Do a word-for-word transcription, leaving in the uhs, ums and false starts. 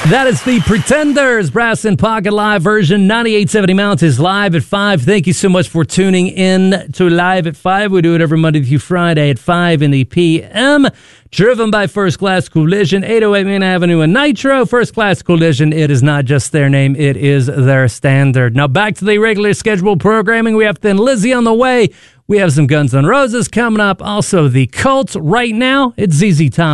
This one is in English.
That is the Pretenders, Brass and Pocket Live version. ninety-eight seventy Mount is live at five. Thank you so much for tuning in to Live at five. We do it every Monday through Friday at five in the P M. Driven by First Class Collision, eight oh eight Main Avenue in Nitro. First Class Collision, it is not just their name, it is their standard. Now back to the regular scheduled programming. We have Thin Lizzy on the way. We have some Guns N' Roses coming up. Also, The Cult right now. It's Z Z Top.